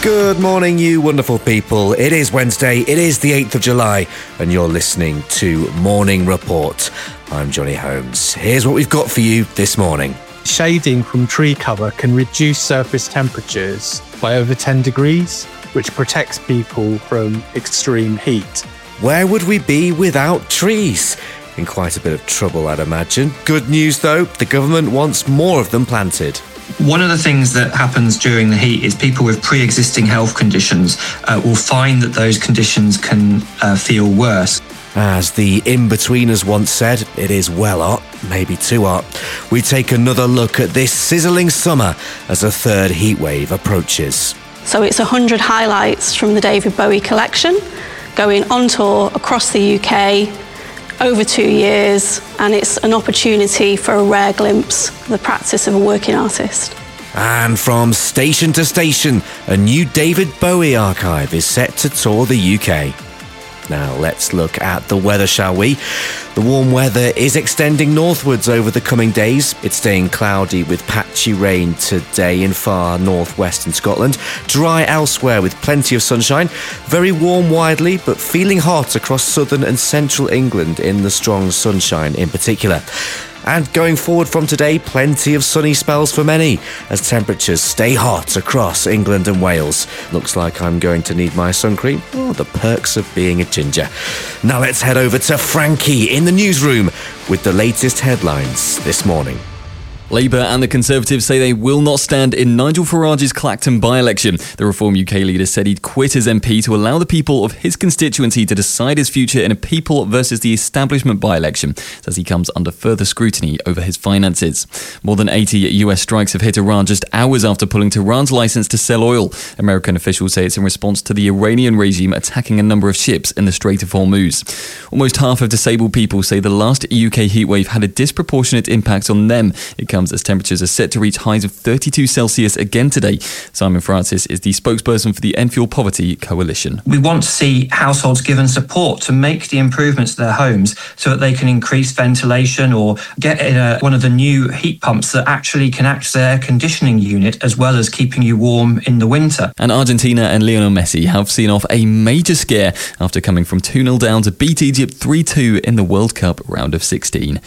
Good morning, you wonderful people. It is Wednesday, it is the 8th of July, and you're listening to Morning Report. I'm Johnny Holmes. Here's what we've got for you this morning. Shading from tree cover can reduce surface temperatures by over 10 degrees, which protects people from extreme heat. Where would we be without trees? In quite a bit of trouble, I'd imagine. Good news, though, the government wants more of them planted. One of the things that happens during the heat is people with pre-existing health conditions will find that those conditions can feel worse. As the in-betweeners once said, it is well hot, maybe too hot. We take another look at this sizzling summer as a third heatwave approaches. So it's 100 highlights from the David Bowie collection, going on tour across the UK over 2 years, and it's an opportunity for a rare glimpse of the practice of a working artist. And from station to station, a new David Bowie archive is set to tour the UK. Now let's look at the weather, shall we? The warm weather is extending northwards over the coming days. It's staying cloudy with patchy rain today in far northwestern Scotland. Dry elsewhere with plenty of sunshine. Very warm widely, but feeling hot across southern and central England in the strong sunshine in particular. And going forward from today, plenty of sunny spells for many as temperatures stay hot across England and Wales. Looks like I'm going to need my sun cream. Oh, the perks of being a ginger. Now let's head over to Frankie in the newsroom with the latest headlines this morning. Labour and the Conservatives say they will not stand in Nigel Farage's Clacton by-election. The Reform UK leader said he'd quit as MP to allow the people of his constituency to decide his future in a people versus the establishment by-election, says he comes under further scrutiny over his finances. More than 80 US strikes have hit Iran just hours after pulling Tehran's licence to sell oil. American officials say it's in response to the Iranian regime attacking a number of ships in the Strait of Hormuz. Almost half of disabled people say the last UK heatwave had a disproportionate impact on them. It comes as temperatures are set to reach highs of 32 Celsius again today. Simon Francis is the spokesperson for the End Fuel Poverty Coalition. We want to see households given support to make the improvements to their homes so that they can increase ventilation or get one of the new heat pumps that actually can act as an air conditioning unit as well as keeping you warm in the winter. And Argentina and Lionel Messi have seen off a major scare after coming from 2-0 down to beat Egypt 3-2 in the World Cup round of 16.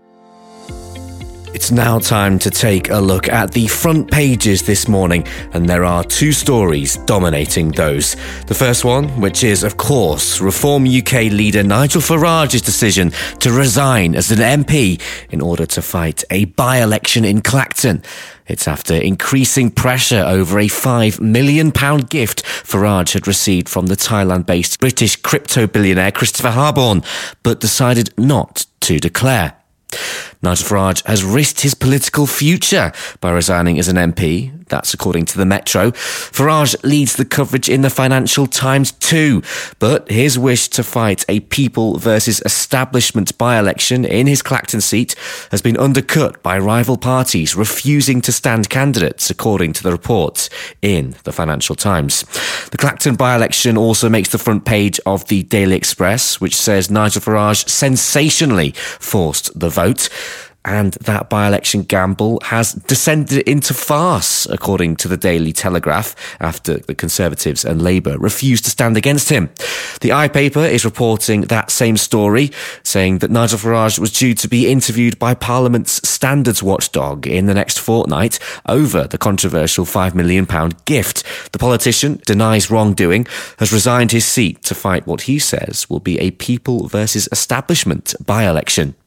It's now time to take a look at the front pages this morning, and there are two stories dominating those. The first one, which is, of course, Reform UK leader Nigel Farage's decision to resign as an MP in order to fight a by-election in Clacton. It's after increasing pressure over a £5 million gift Farage had received from the Thailand-based British crypto billionaire Christopher Harborne, but decided not to declare. Nigel Farage has risked his political future by resigning as an MP. That's according to the Metro. Farage leads the coverage in the Financial Times too, but his wish to fight a people versus establishment by-election in his Clacton seat has been undercut by rival parties refusing to stand candidates, according to the report in the Financial Times. The Clacton by-election also makes the front page of the Daily Express, which says Nigel Farage sensationally forced the vote. And that by-election gamble has descended into farce, according to the Daily Telegraph, after the Conservatives and Labour refused to stand against him. The iPaper is reporting that same story, saying that Nigel Farage was due to be interviewed by Parliament's standards watchdog in the next fortnight over the controversial £5 million gift. The politician denies wrongdoing, has resigned his seat to fight what he says will be a people versus establishment by-election.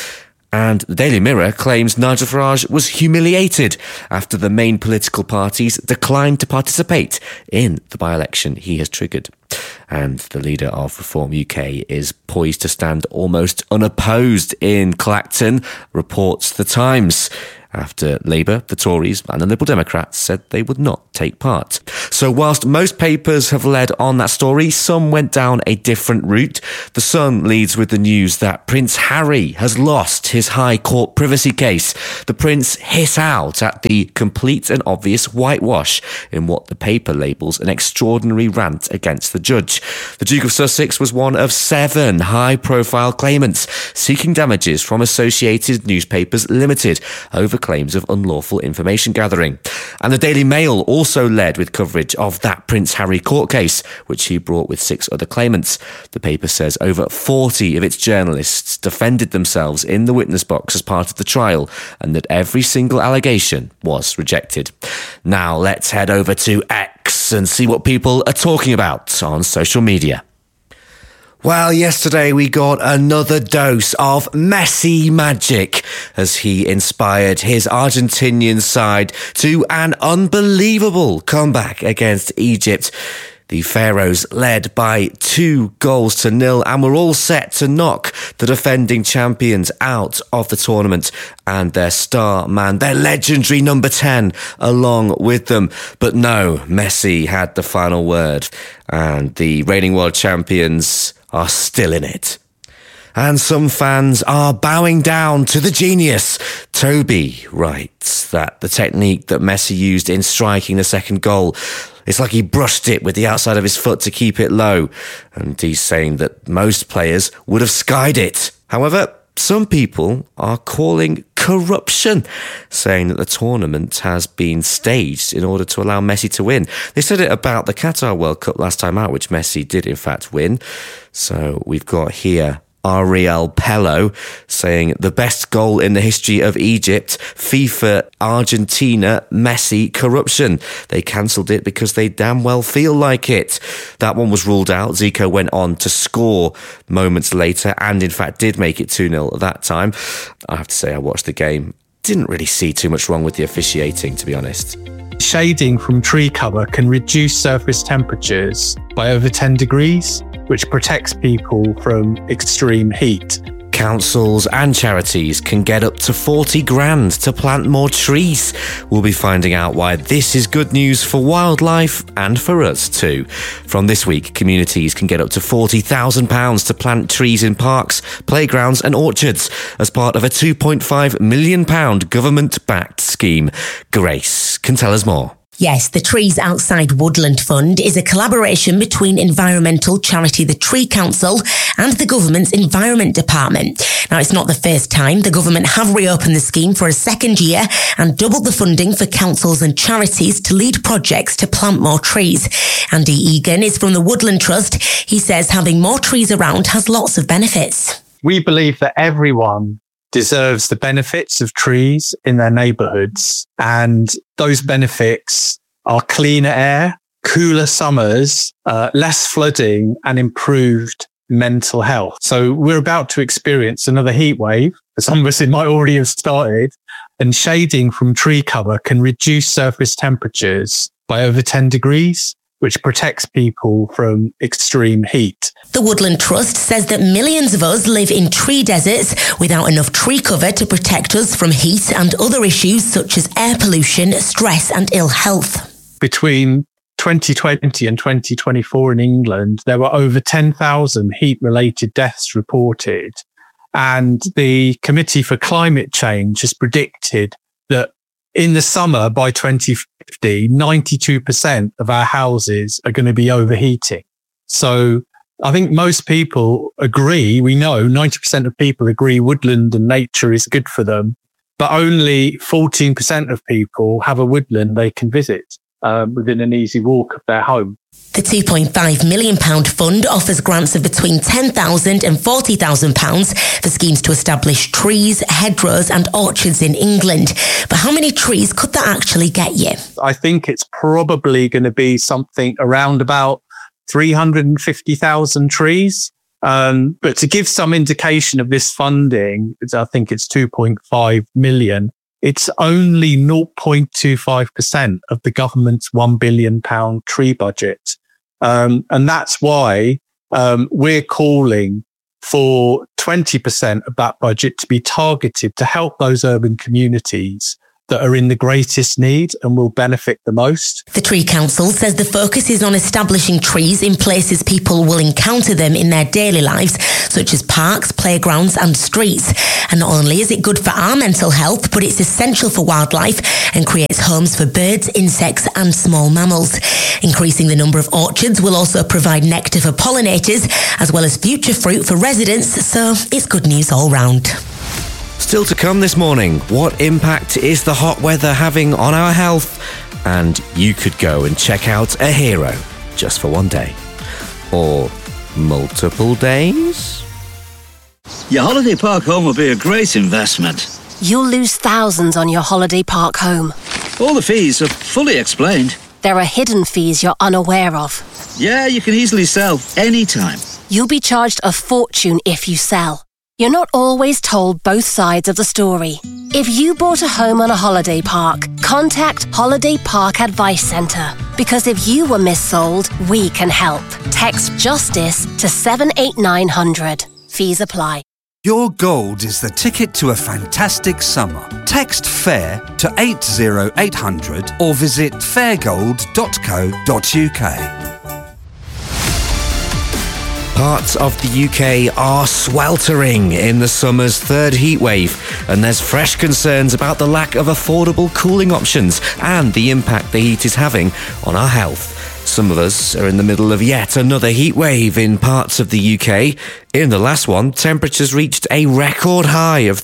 And the Daily Mirror claims Nigel Farage was humiliated after the main political parties declined to participate in the by-election he has triggered. And the leader of Reform UK is poised to stand almost unopposed in Clacton, reports The Times, after Labour, the Tories and the Liberal Democrats said they would not take part. So whilst most papers have led on that story, some went down a different route. The Sun leads with the news that Prince Harry has lost his High Court privacy case. The Prince hit out at the complete and obvious whitewash in what the paper labels an extraordinary rant against the judge. The Duke of Sussex was one of 7 high-profile claimants seeking damages from Associated Newspapers Limited over claims of unlawful information gathering. And the Daily Mail also led with coverage of that Prince Harry court case, which he brought with 6 other claimants. The paper says over 40 of its journalists defended themselves in the witness box as part of the trial, and that every single allegation was rejected. Now let's head over to X and see what people are talking about on social media. Well, yesterday we got another dose of Messi magic as he inspired his Argentinian side to an unbelievable comeback against Egypt. The Pharaohs led by 2-0 and were all set to knock the defending champions out of the tournament and their star man, their legendary number 10, along with them. But no, Messi had the final word and the reigning world champions are still in it. And some fans are bowing down to the genius. Toby writes that the technique that Messi used in striking the second goal, it's like he brushed it with the outside of his foot to keep it low. And he's saying that most players would have skied it. However, some people are calling corruption, saying that the tournament has been staged in order to allow Messi to win. They said it about the Qatar World Cup last time out, which Messi did in fact win. So we've got here Ariel Pello saying the best goal in the history of Egypt, FIFA, Argentina, Messi, corruption. They cancelled it because they damn well feel like it. That one was ruled out. Zico went on to score moments later and in fact did make it 2-0 at that time. I have to say I watched the game. Didn't really see too much wrong with the officiating, to be honest. Shading from tree cover can reduce surface temperatures by over 10 degrees, which protects people from extreme heat. Councils and charities can get up to 40 grand to plant more trees. We'll be finding out why this is good news for wildlife and for us too. From this week, communities can get up to £40,000 to plant trees in parks, playgrounds and orchards as part of a £2.5 million government-backed scheme. Grace can tell us more. Yes, the Trees Outside Woodland Fund is a collaboration between environmental charity The Tree Council and the government's Environment Department. Now, it's not the first time. The government have reopened the scheme for a second year and doubled the funding for councils and charities to lead projects to plant more trees. Andy Egan is from the Woodland Trust. He says having more trees around has lots of benefits. We believe that everyone deserves the benefits of trees in their neighbourhoods. And those benefits are cleaner air, cooler summers, less flooding and improved mental health. So we're about to experience another heat wave. Some of us, it might already have started. And shading from tree cover can reduce surface temperatures by over 10 degrees, which protects people from extreme heat. The Woodland Trust says that millions of us live in tree deserts without enough tree cover to protect us from heat and other issues such as air pollution, stress and ill health. Between 2020 and 2024 in England, there were over 10,000 heat-related deaths reported. And the Committee for Climate Change has predicted that in the summer, by 2050, 92% of our houses are going to be overheating. So I think most people agree, we know 90% of people agree woodland and nature is good for them, but only 14% of people have a woodland they can visit within an easy walk of their home. The £2.5 million fund offers grants of between £10,000 and £40,000 for schemes to establish trees, hedgerows and orchards in England. But how many trees could that actually get you? I think it's probably going to be something around about 350,000 trees. But to give some indication of this funding, I think it's 2.5 million. It's only 0.25% of the government's £1 billion tree budget. And that's why we're calling for 20% of that budget to be targeted to help those urban communities that are in the greatest need and will benefit the most. The Tree Council says the focus is on establishing trees in places people will encounter them in their daily lives, such as parks, playgrounds and streets. And not only is it good for our mental health, but it's essential for wildlife and creates homes for birds, insects and small mammals. Increasing the number of orchards will also provide nectar for pollinators, as well as future fruit for residents, so it's good news all round. Still to come this morning, what impact is the hot weather having on our health? And you could go and check out a hero just for one day. Or multiple days? Your holiday park home will be a great investment. You'll lose thousands on your holiday park home. All the fees are fully explained. There are hidden fees you're unaware of. Yeah, you can easily sell anytime. You'll be charged a fortune if you sell. You're not always told both sides of the story. If you bought a home on a holiday park, contact Holiday Park Advice Centre. Because if you were missold, we can help. Text JUSTICE to 78900. Fees apply. Your gold is the ticket to a fantastic summer. Text FAIR to 80800 or visit fairgold.co.uk. Parts of the UK are sweltering in the summer's third heatwave, and there's fresh concerns about the lack of affordable cooling options and the impact the heat is having on our health. Some of us are in the middle of yet another heatwave in parts of the UK. In the last one, temperatures reached a record high of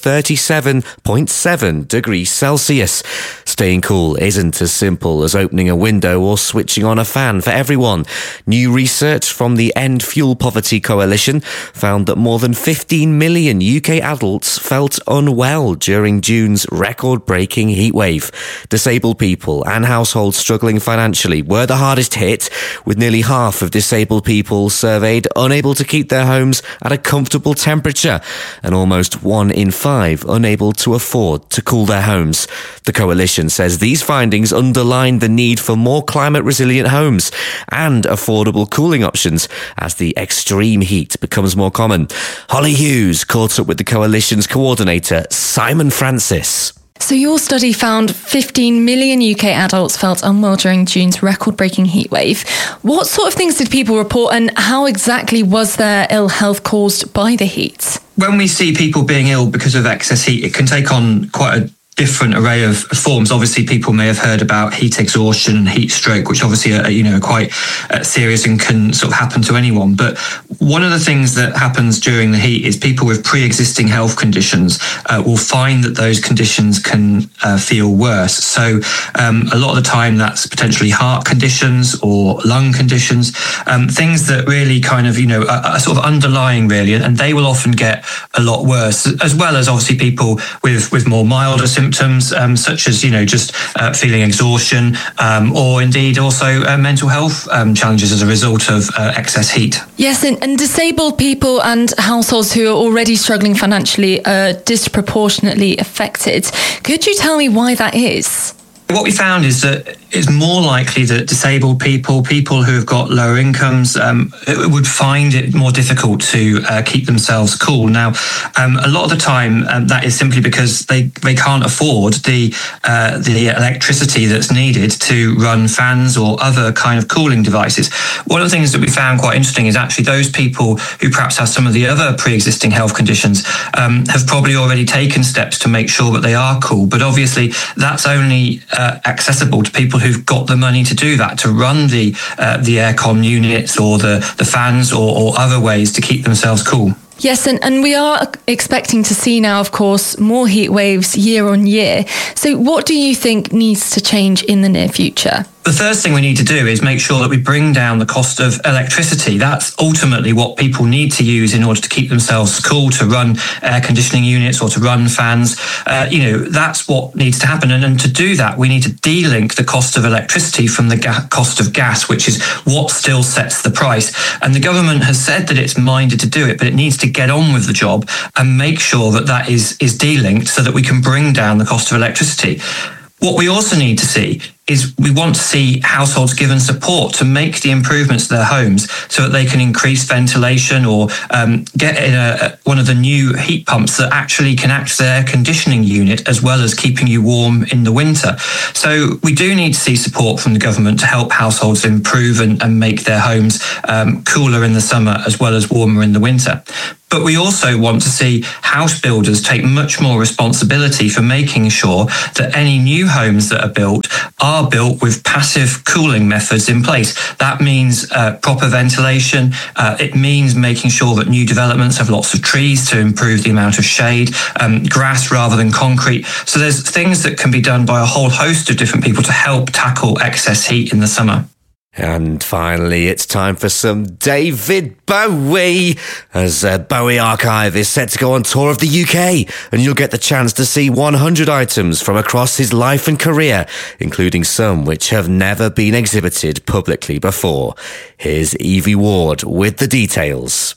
37.7 degrees Celsius. Staying cool isn't as simple as opening a window or switching on a fan for everyone. New research from the End Fuel Poverty Coalition found that more than 15 million UK adults felt unwell during June's record-breaking heatwave. Disabled people and households struggling financially were the hardest hit, with nearly half of disabled people surveyed unable to keep their homes at a comfortable temperature, and almost 1 in 5 unable to afford to cool their homes. The coalition says these findings underline the need for more climate-resilient homes and affordable cooling options as the extreme heat becomes more common. Holly Hughes caught up with the coalition's coordinator, Simon Francis. So your study found 15 million UK adults felt unwell during June's record-breaking heatwave. What sort of things did people report, and how exactly was their ill health caused by the heat? When we see people being ill because of excess heat, it can take on quite a different array of forms. Obviously, people may have heard about heat exhaustion and heat stroke, which obviously are quite serious and can sort of happen to anyone. But one of the things that happens during the heat is people with pre-existing health conditions will find that those conditions can feel worse. So a lot of the time that's potentially heart conditions or lung conditions, things that really kind of, are sort of underlying really, and they will often get a lot worse, as well as obviously people with more milder symptoms, such as, just feeling exhaustion, or indeed also mental health challenges as a result of excess heat. Yes, and disabled people and households who are already struggling financially are disproportionately affected. Could you tell me why that is? What we found is that it's more likely that disabled people who have got lower incomes, would find it more difficult to keep themselves cool. Now, a lot of the time, that is simply because they can't afford the electricity that's needed to run fans or other kind of cooling devices. One of the things that we found quite interesting is actually those people who perhaps have some of the other pre-existing health conditions have probably already taken steps to make sure that they are cool. But obviously, that's only accessible to people who've got the money to do that, to run the aircon units or the fans or other ways to keep themselves cool. Yes, and we are expecting to see now, of course, more heat waves year on year. So what do you think needs to change in the near future? The first thing we need to do is make sure that we bring down the cost of electricity. That's ultimately what people need to use in order to keep themselves cool, to run air conditioning units or to run fans. That's what needs to happen. And to do that, we need to de-link the cost of electricity from the cost of gas, which is what still sets the price. And the government has said that it's minded to do it, but it needs to get on with the job and make sure that that is de-linked so that we can bring down the cost of electricity. What we also need to see is we want to see households given support to make the improvements to their homes so that they can increase ventilation or get in one of the new heat pumps that actually can act as an air conditioning unit as well as keeping you warm in the winter. So we do need to see support from the government to help households improve and make their homes cooler in the summer as well as warmer in the winter. But we also want to see house builders take much more responsibility for making sure that any new homes that are built with passive cooling methods in place. That means proper ventilation. It means making sure that new developments have lots of trees to improve the amount of shade, grass rather than concrete. So there's things that can be done by a whole host of different people to help tackle excess heat in the summer. And finally, it's time for some David Bowie, as Bowie Archive is set to go on tour of the UK, and you'll get the chance to see 100 items from across his life and career, including some which have never been exhibited publicly before. Here's Evie Ward with the details.